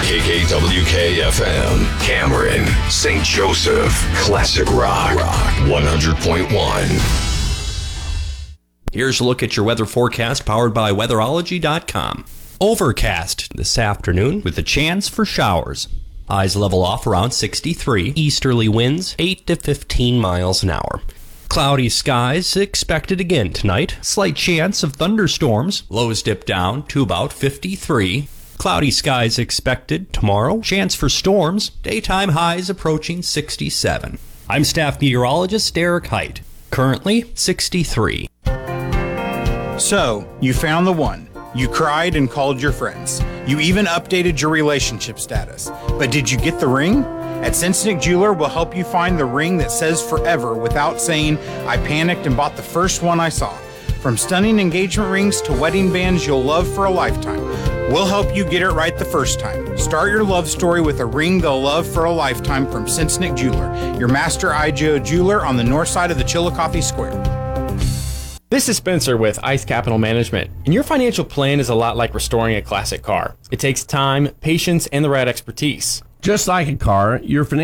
KKWK-FM, Cameron, St. Joseph, Classic Rock 100.1. Here's a look at your weather forecast powered by weatherology.com. Overcast this afternoon with a chance for showers. Highs level off around 63. Easterly winds 8 to 15 miles an hour. Cloudy skies expected again tonight. Slight chance of thunderstorms. Lows dip down to about 53. Cloudy skies expected tomorrow. Chance for storms. Daytime highs approaching 67. I'm staff meteorologist Derek Height. Currently 63. So, you found the one. You cried and called your friends. You even updated your relationship status. But did you get the ring? At Cincinnati Jeweler, we'll help you find the ring that says forever without saying, I panicked and bought the first one I saw. From stunning engagement rings to wedding bands you'll love for a lifetime. We'll help you get it right the first time. Start your love story with a ring they'll love for a lifetime from Cincinnati Jeweler, your master IGO jeweler on the north side of the Chillicothe Square. This is Spencer with Ice Capital Management, and your financial plan is a lot like restoring a classic car. It takes time, patience, and the right expertise. Just like a car, your financial